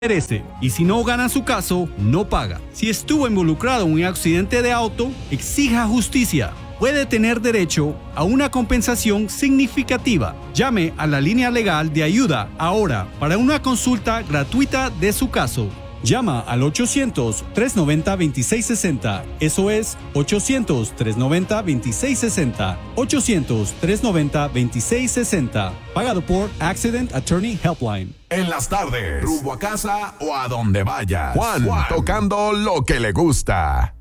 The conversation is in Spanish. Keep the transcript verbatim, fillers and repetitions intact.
merece, y si no gana su caso, no paga. Si estuvo involucrado en un accidente de auto, exija justicia. Puede tener derecho a una compensación significativa. Llame a la línea legal de ayuda ahora para una consulta gratuita de su caso. Llama al ochocientos, trescientos noventa, veintiséis sesenta. Eso es ochocientos, trescientos noventa, veintiséis sesenta. ochocientos, trescientos noventa, veintiséis sesenta. Pagado por Accident Attorney Helpline. En las tardes, rumbo a casa o a donde vayas. Juan, Juan, tocando lo que le gusta.